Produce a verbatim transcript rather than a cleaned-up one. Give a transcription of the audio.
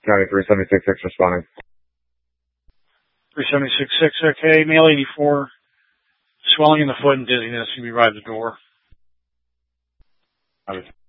County three seventy-six six responding. three seventy-six six, okay. Male eighty-four, swelling in the foot and dizziness. You can be right at the door. Copy.